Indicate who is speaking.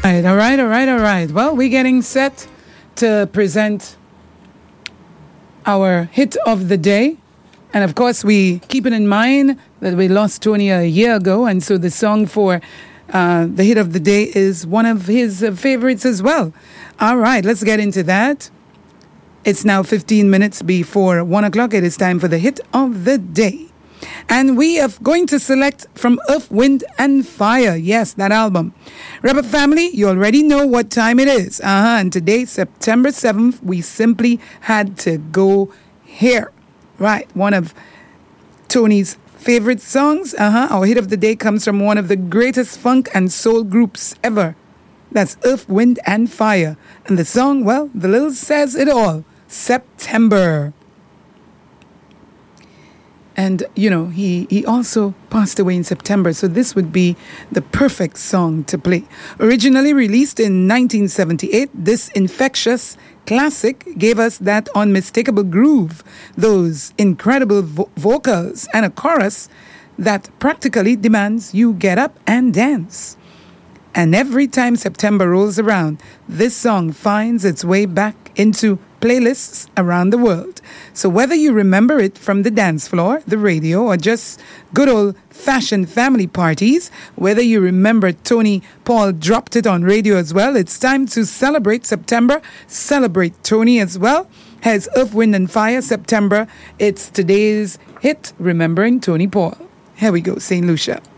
Speaker 1: All right. Well, we're getting set to present our hit of the day. And of course, we keeping in mind that we lost Tony a year ago. And so the song for the hit of the day is one of his favorites as well. All right, let's get into that. It's now 15 minutes before 1 o'clock. It is time for the hit of the day. And we are going to select from Earth, Wind and Fire. Yes, that album. Rebel family, you already know what time it is. And today, September 7th, we simply had to go here. Right, one of Tony's favorite songs. Our hit of the day comes from one of the greatest funk and soul groups ever. That's Earth, Wind and Fire. And the song, well, the little says it all. September. And, you know, he also passed away in September, so this would be the perfect song to play. Originally released in 1978, this infectious classic gave us that unmistakable groove, those incredible vocals, and a chorus that practically demands you get up and dance. And every time September rolls around, this song finds its way back into playlists around the world. So whether you remember it from the dance floor, the radio, or just good old-fashioned family parties, whether you remember Tony Paul dropped it on radio as well, it's time to celebrate September, celebrate Tony as well. Here's Earth, Wind and Fire, September. It's today's hit, Remembering Tony Paul. Here we go, St. Lucia.